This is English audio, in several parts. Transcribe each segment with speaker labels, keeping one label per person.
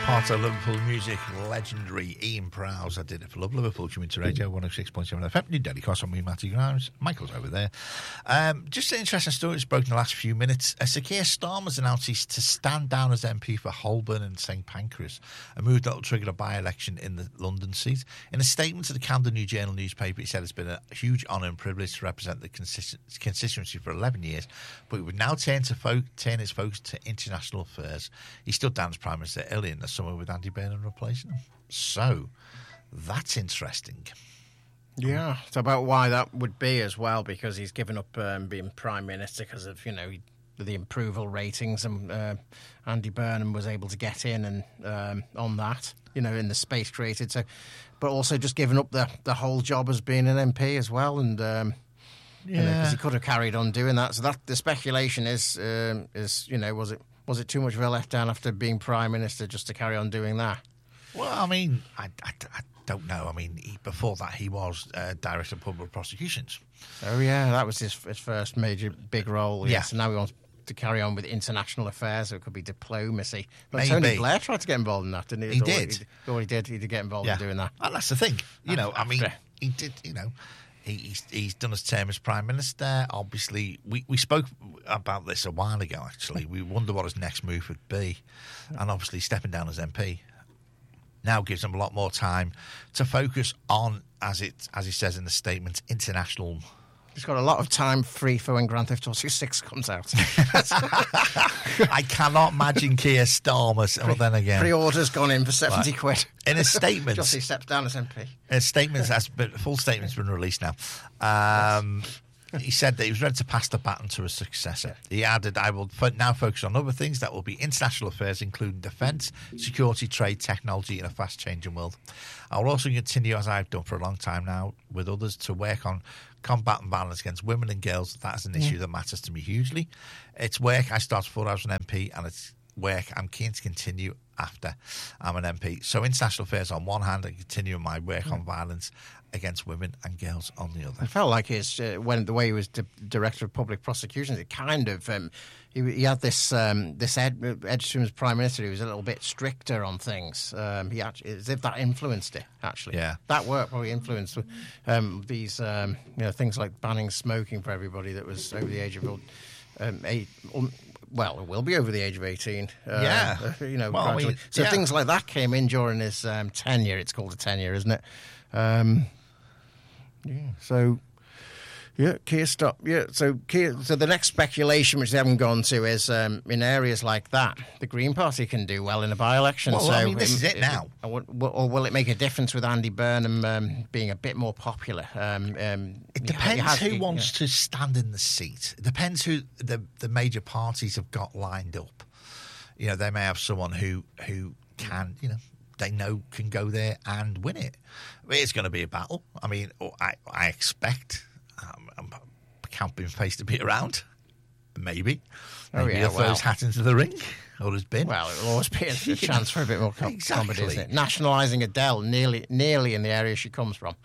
Speaker 1: part of Liverpool music, legendary Ian Prowse. I did it for Love Liverpool, coming to Radio 106.7 FM. New Daily Cross on me, Matty Grimes. Michael's over there. Just an interesting story that's broken in the last few minutes. Sir Keir Starmer's announced he's to stand down as MP for Holborn and St Pancras, a move that will trigger a by-election in the London seat. In a statement to the Camden New Journal newspaper, he said it's been a huge honour and privilege to represent the constituency for 11 years, but he would now turn his focus to international affairs. He stood down as Prime Minister early in the summer with Andy Burnham replacing him. So, that's interesting.
Speaker 2: Yeah, it's about why that would be as well, because he's given up being Prime Minister because of, the approval ratings, and Andy Burnham was able to get in and on that, in the space created. So, but also just giving up the whole job as being an MP as well, and because he could have carried on doing that. So that the speculation is was it too much of a letdown after being Prime Minister just to carry on doing that?
Speaker 1: Well, I mean, I don't know. I mean, before that, he was Director of Public Prosecutions.
Speaker 2: Oh, yeah, that was his first major big role.
Speaker 1: Yeah.
Speaker 2: Yes, and now he wants to carry on with international affairs, so it could be diplomacy. But
Speaker 1: Maybe.
Speaker 2: Tony Blair tried to get involved in that, didn't he?
Speaker 1: He did.
Speaker 2: He did get involved in doing that.
Speaker 1: And that's the thing. He did, He's done his term as Prime Minister. Obviously, we spoke about this a while ago, actually. We wonder what his next move would be. And obviously, stepping down as MP now gives him a lot more time to focus on, as he says in the statement, international.
Speaker 2: He's got a lot of time free for when Grand Theft Auto 6 comes out.
Speaker 1: I cannot imagine Keir Starmer. Well, then again,
Speaker 2: pre-order's gone in for 70 quid.
Speaker 1: In a statement,
Speaker 2: just he steps down as MP.
Speaker 1: A statement full statement's been released now. He said that he was ready to pass the baton to a successor. He added, "I will now focus on other things that will be international affairs, including defence, security, trade, technology in a fast-changing world. I will also continue, as I've done for a long time now, with others to work on combating violence against women and girls. That is an issue that matters to me hugely. It's work I started before I was an MP, and it's work I'm keen to continue after I'm an MP. So international affairs on one hand, and continuing my work on violence against women and girls on the other."
Speaker 2: It felt like his when the way he was Director of Public Prosecutions, it kind of he had this Edstrom as Prime Minister. He was a little bit stricter on things. He actually, as if that influenced it. Actually, that work probably influenced these things like banning smoking for everybody that was over the age of 8. Well, it will be over the age of 18. Gradually. Things like that came in during his tenure. It's called a tenure, isn't it? Keir Starmer. Yeah, so the next speculation, which they haven't gone to, is in areas like that, the Green Party can do well in a by-election.
Speaker 1: Well, this is it now.
Speaker 2: Or will it make a difference with Andy Burnham being a bit more popular?
Speaker 1: It depends who wants to stand in the seat. It depends who the major parties have got lined up. They may have someone who can, they know can go there and win it. It's going to be a battle. I mean, I expect Count Binface to be around. Maybe he'll throw his hat into the ring, or his bin.
Speaker 2: Well, it will always be a chance for a bit more comedy, isn't it? Nationalising Adele nearly in the area she comes from.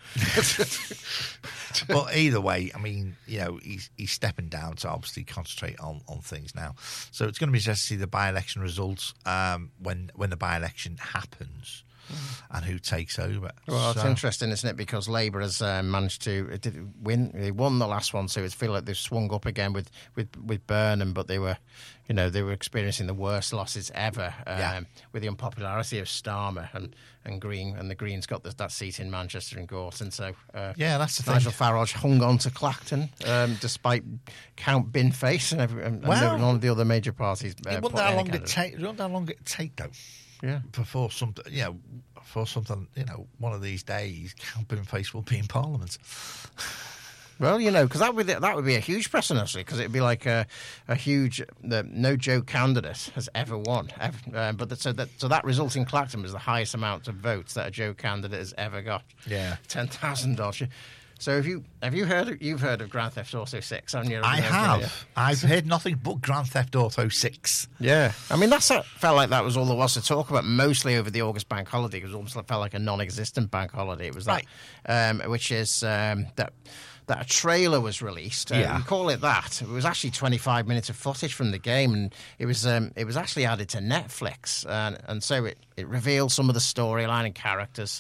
Speaker 1: But either way, I mean, he's stepping down to obviously concentrate on things now. So it's going to be just to see the by-election results when the by-election happens. And who takes over.
Speaker 2: Well, it's interesting, isn't it? Because Labour has managed to win. They won the last one, so it feels like they've swung up again with Burnham, but they were experiencing the worst losses ever with the unpopularity of Starmer and Green, and the Greens got that seat in Manchester and Gorton. So
Speaker 1: that's the
Speaker 2: Nigel
Speaker 1: thing.
Speaker 2: Farage hung on to Clacton despite Count Binface and none of the other major parties.
Speaker 1: Wonder how long it take though.
Speaker 2: Yeah,
Speaker 1: before something, one of these days, Count Binface will be in Parliament.
Speaker 2: Well, because that would be a huge precedent, actually, because it'd be like a huge no joke candidate has ever won, so that result in Clacton was the highest amount of votes that a Joe candidate has ever got.
Speaker 1: Yeah,
Speaker 2: $10,000. So you've heard of Grand Theft Auto 6, haven't you?
Speaker 1: I have. I've heard nothing but Grand Theft Auto 6.
Speaker 2: Yeah. I mean, felt like that was all there was to talk about, mostly over the August bank holiday. It was almost felt like a non-existent bank holiday. It was that, which is that a trailer was released. We call it that. It was actually 25 minutes of footage from the game, and it was actually added to Netflix, and so it revealed some of the storyline and characters.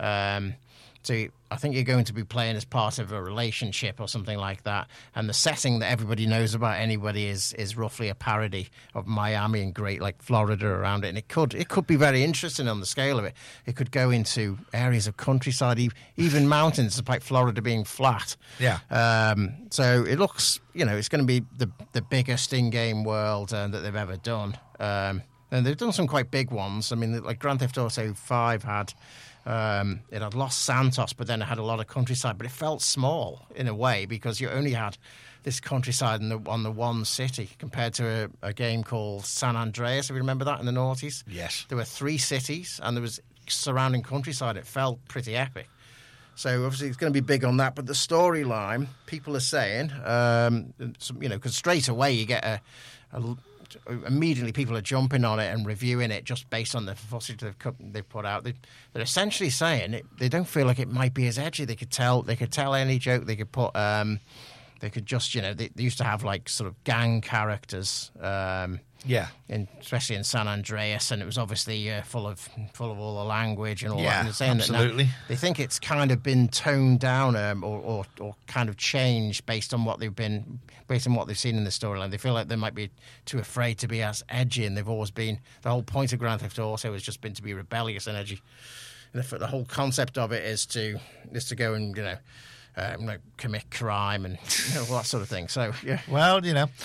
Speaker 2: So I think you're going to be playing as part of a relationship or something like that, and the setting that everybody knows about anybody is roughly a parody of Miami and great like Florida around it, and it could be very interesting on the scale of it. It could go into areas of countryside, even mountains, despite Florida being flat.
Speaker 1: Yeah.
Speaker 2: So it looks, it's going to be the biggest in-game world that they've ever done, and they've done some quite big ones. I mean, like Grand Theft Auto 5 had. It had Los Santos, but then it had a lot of countryside, but it felt small in a way because you only had this countryside on the one city compared to a game called San Andreas, if you remember that, in the noughties.
Speaker 1: Yes.
Speaker 2: There were 3 cities and there was surrounding countryside. It felt pretty epic. So obviously it's going to be big on that, but the storyline, people are saying, because straight away you get immediately people are jumping on it and reviewing it just based on the footage they've put out. They're essentially saying they don't feel like it might be as edgy. They could tell any joke. They could put. They could just they used to have like sort of gang characters. Especially in San Andreas, and it was obviously full of all the language and all that. And they're saying
Speaker 1: absolutely.
Speaker 2: That now they think it's kind of been toned down or kind of changed based on what they've seen in the storyline. They feel like they might be too afraid to be as edgy, and they've always been. The whole point of Grand Theft Auto has just been to be rebellious and edgy. And the whole concept of it is to go and commit crime and all that sort of thing. So yeah.
Speaker 1: Well,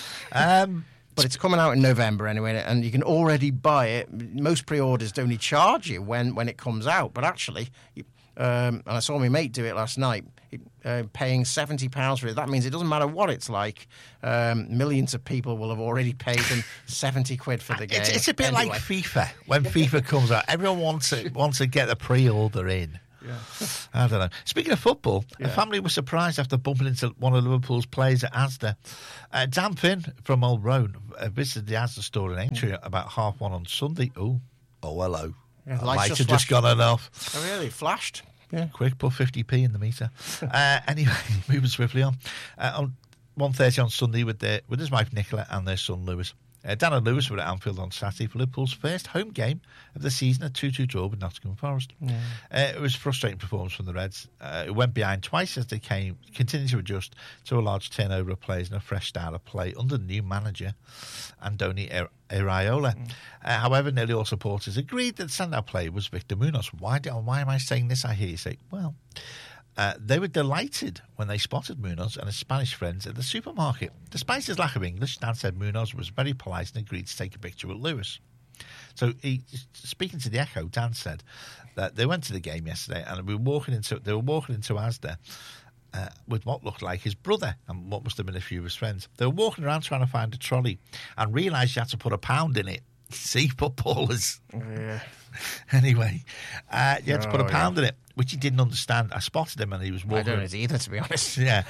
Speaker 2: But it's coming out in November anyway, and you can already buy it. Most pre-orders only charge you when it comes out. But actually, and I saw my mate do it last night, paying £70 for it. That means it doesn't matter what it's like. Millions of people will have already paid them £70 for the game.
Speaker 1: It's a bit like FIFA. When FIFA comes out, everyone wants to get the pre-order in.
Speaker 2: Yeah.
Speaker 1: I don't know. Speaking of football, a family was surprised after bumping into one of Liverpool's players at Asda. Dan Finn from Old Roan visited the Asda store in Aintree about 1:30 on Sunday. Oh, hello.
Speaker 2: Yeah,
Speaker 1: lights have just gone off.
Speaker 2: Oh, really? Flashed? Yeah.
Speaker 1: Quick, put 50p in the meter. Anyway, moving swiftly on. On 1:30 on Sunday with his wife Nicola and their son Lewis. Dan and Lewis were at Anfield on Saturday for Liverpool's first home game of the season, a 2-2 draw with Nottingham Forest. It was a frustrating performance from the Reds. It went behind twice as they continued to adjust to a large turnover of players and a fresh style of play under the new manager, Andoni Iraola. However, nearly all supporters agreed that the standout player was Victor Munoz. Why am I saying this? I hear you say, well... they were delighted when they spotted Munoz and his Spanish friends at the supermarket. Despite his lack of English, Dan said Munoz was very polite and agreed to take a picture with Lewis. So, speaking to the Echo, Dan said that they went to the game yesterday and they were walking into Asda with what looked like his brother and what must have been a few of his friends. They were walking around trying to find a trolley and realised you had to put £1 in it. See, footballers.
Speaker 2: Yeah.
Speaker 1: Anyway, you had to put £1 in it, which he didn't understand. I spotted him and he was walking.
Speaker 2: I don't know it either, to be honest.
Speaker 1: Yeah.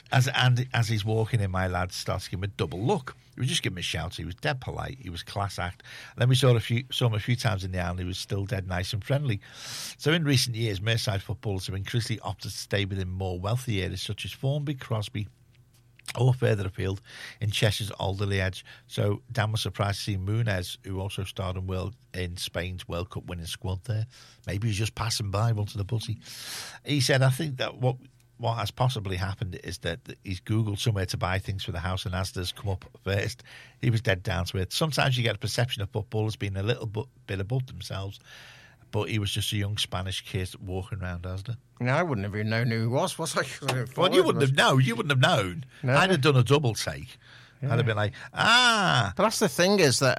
Speaker 1: As he's walking in, my lad starts to give him a double look. He was just giving him a shout. He was dead polite. He was class act. And then we saw him a few times in the aisle. He was still dead nice and friendly. So in recent years, Merseyside footballers have increasingly opted to stay within more wealthy areas such as Formby, Crosby, or further afield in Cheshire's Alderley Edge. So Dan was surprised to see Munez, who also starred in Spain's World Cup winning squad there. Maybe he's just passing by, wanted a butty. He said, I think that what has possibly happened is that he's Googled somewhere to buy things for the house and Asda's come up first. He was dead down to it. Sometimes you get a perception of footballers being a little bit above themselves, but he was just a young Spanish kid walking around Asda.
Speaker 2: No, I wouldn't have even known who he was I?
Speaker 1: Well, you wouldn't have known. You wouldn't have known. No. I'd have done a double take. Yeah. I'd have been like, But
Speaker 2: that's the thing is that,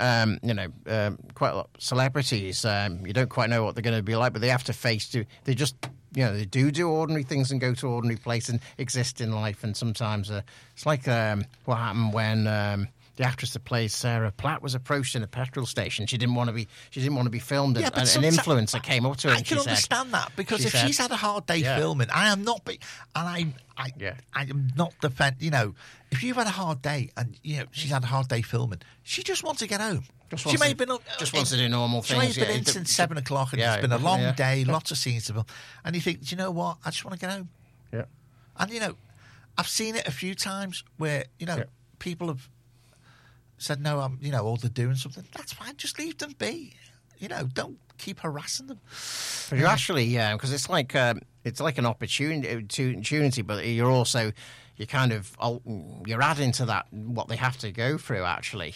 Speaker 2: quite a lot of celebrities, you don't quite know what they're going to be like, but they have to they just, they do ordinary things and go to ordinary places and exist in life. And sometimes it's like what happened when the actress that plays Sarah Platt was approached in a petrol station. She didn't want to be filmed.
Speaker 1: Yeah,
Speaker 2: And
Speaker 1: but
Speaker 2: an influencer came up to her
Speaker 1: I
Speaker 2: and
Speaker 1: can
Speaker 2: she said,
Speaker 1: understand that, because
Speaker 2: she
Speaker 1: if
Speaker 2: said-
Speaker 1: she's had a hard day
Speaker 2: Yeah.
Speaker 1: filming, I am not, I am not you know, if you've had a hard day and she's had a hard day filming, she just wants to get home. She may have been
Speaker 2: wants to do normal
Speaker 1: She may
Speaker 2: things.
Speaker 1: have been in since 7 o'clock, and
Speaker 2: Yeah,
Speaker 1: it's been a long
Speaker 2: yeah.
Speaker 1: day, lots of scenes to film, and you think, do you know what? I just want to get home.
Speaker 2: Yeah.
Speaker 1: And I've seen it a few times where people have said no, or they're doing something. That's fine. Just leave them be. Don't keep harassing them.
Speaker 2: But you actually, because it's like an opportunity, but you're adding to that what they have to go through actually.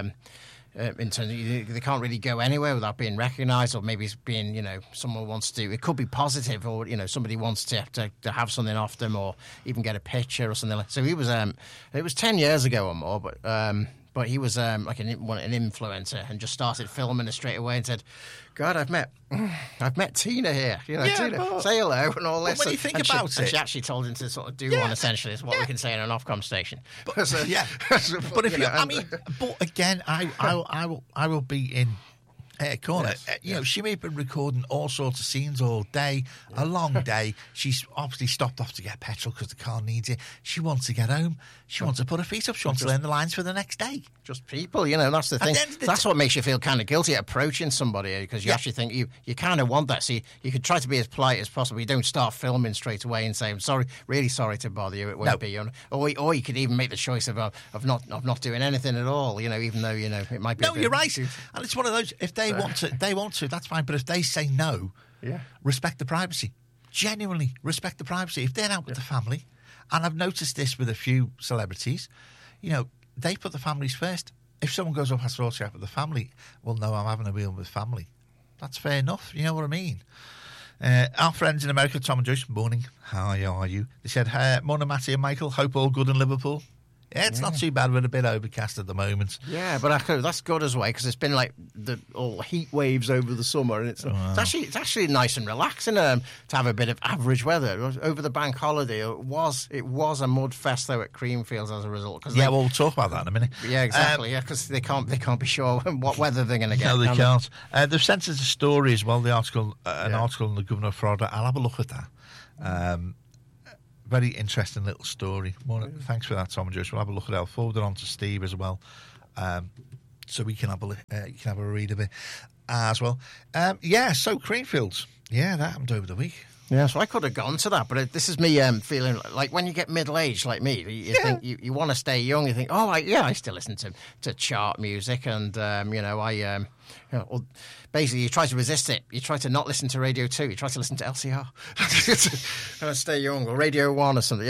Speaker 2: In terms of, they can't really go anywhere without being recognised, or maybe it's being, someone wants to. It could be positive, or somebody wants to have something off them, or even get a picture or something like. So he was, it was 10 years ago or more, but he was like an influencer and just started filming it straight away and said, "God, I've met Tina here. Tina, say hello and all this."
Speaker 1: When you think about it,
Speaker 2: and she actually told him to sort of do one. Essentially, is what we can say in an Ofcom station.
Speaker 1: But if but again, I will be in a corner.
Speaker 2: Yes,
Speaker 1: she may have been recording all sorts of scenes all day, a long day. She's obviously stopped off to get petrol because the car needs it. She wants to get home. She wants to put her feet up. She wants to learn the lines for the next day.
Speaker 2: Just people, that's the thing. That's what makes you feel kind of guilty approaching somebody, because you actually think you kind of want that. So you could try to be as polite as possible. You don't start filming straight away and say, "I'm sorry, really sorry to bother you. It won't be." Or you could even make the choice of not doing anything at all. Even though it might be.
Speaker 1: No, you're right. And it's one of those. If they want to, that's fine. But if they say no, respect the privacy. Genuinely respect the privacy. If they're out with the family, and I've noticed this with a few celebrities, they put the families first. If someone goes up, has to also have with the family, well, no, I'm having a meal with family. That's fair enough. You know what I mean? Our friends in America, Tom and Joyce, morning. How are you? They said, morning, Matty and Michael. Hope all good in Liverpool. Yeah, it's not too bad. We're a bit overcast at the moment.
Speaker 2: Yeah, but that's good as well, because it's been like all heat waves over the summer, and it's actually nice and relaxing to have a bit of average weather over the bank holiday. It was a mud fest though at Creamfields as a result.
Speaker 1: We'll talk about that in a minute.
Speaker 2: Yeah, exactly. Because they can't be sure what weather they're going to get.
Speaker 1: No, they can't. They've sent us a story as well. The article, article on the Governor of Florida. I'll have a look at that. Very interesting little story. Thanks for that, Tom and Joyce. We'll have a look at it. I'll forward it on to Steve as well, so we can have a read of it as well. So Creamfields. Yeah, that happened over the week.
Speaker 2: Yeah, so I could have gone to that, but this is me feeling like when you get middle-aged like me, you think you want to stay young. You think, I still listen to chart music, and basically you try to resist it. You try to not listen to Radio 2. You try to listen to LCR and stay young, or Radio 1 or something.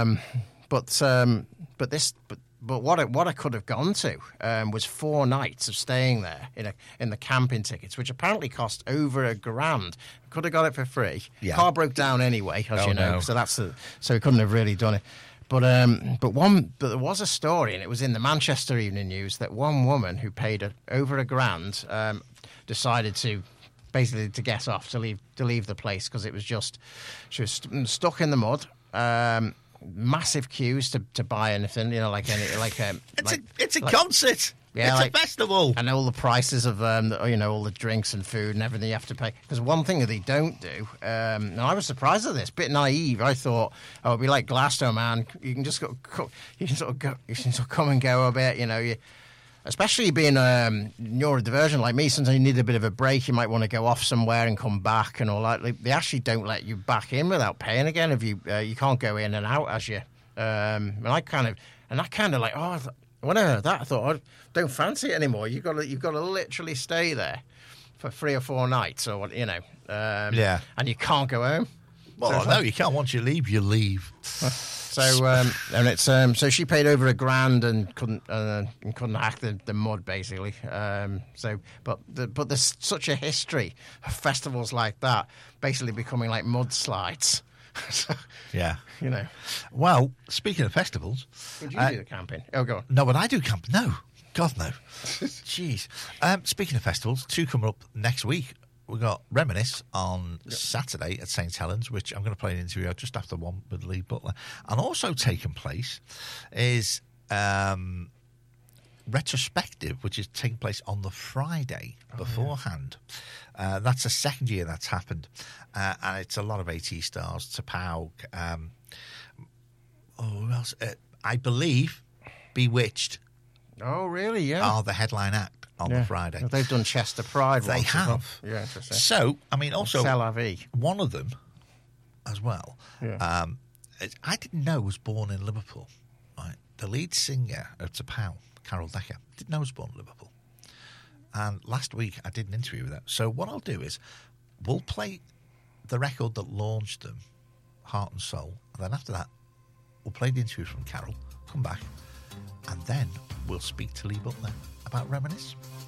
Speaker 2: But what I could have gone to was 4 nights of staying there in the camping tickets, which apparently cost over $1,000. Could have got it for free.
Speaker 1: Yeah.
Speaker 2: Car broke down anyway, as you know.
Speaker 1: No.
Speaker 2: So we couldn't have really done it. But there was a story, and it was in the Manchester Evening News, that one woman who paid over $1,000 decided to basically to get off, to leave the place, because it was she was stuck in the mud. Massive queues to buy anything,
Speaker 1: It's a concert.
Speaker 2: Yeah,
Speaker 1: it's a festival.
Speaker 2: And all the prices of all the drinks and food and everything you have to pay. Because one thing that they don't do, and I was surprised at this, bit naive. I thought, it'd be like Glasgow, man. You can just you can sort of come and go a bit. Especially being neurodivergent like me, sometimes you need a bit of a break. You might want to go off somewhere and come back and all that. They actually don't let you back in without paying again. If you can't go in and out as you. And I kind of like, when I heard that, I thought, I don't fancy it anymore. You've got to literally stay there for 3 or 4 nights, or what, and you can't go home.
Speaker 1: Well, no, you can't. Once you leave, you leave.
Speaker 2: So and it's so she paid over $1,000 and couldn't hack the mud, basically. But there's such a history of festivals like that basically becoming like mudslides. So,
Speaker 1: yeah,
Speaker 2: Well,
Speaker 1: speaking of festivals,
Speaker 2: would you do the camping? Oh, go on.
Speaker 1: No, would I do camping? No, God no. Jeez. Speaking of festivals, 2 coming up next week. We've got Reminisce on Saturday at St Helens, which I'm going to play an interview just after 1 with Lee Butler. And also taking place is retrospective, which is taking place on the Friday beforehand. That's the second year that's happened. And it's a lot of AT stars, Tapau. Who else? I believe Bewitched
Speaker 2: Oh, really? Yeah.
Speaker 1: are the headline act on the Friday.
Speaker 2: They've done Chester Pride.
Speaker 1: They
Speaker 2: once as well.
Speaker 1: have.
Speaker 2: Yeah, interesting.
Speaker 1: So, I mean, also,
Speaker 2: C'est la vie.
Speaker 1: one of them as well,
Speaker 2: Yeah.
Speaker 1: I didn't know was born in Liverpool. Right? The lead singer of Tapau, Carol Decker, didn't know was born in Liverpool. And last week I did an interview with her. So what I'll do is we'll play the record that launched them, Heart and Soul, and then after that we'll play the interview from Carol, come back, and then we'll speak to Lee Butler about Reminisce.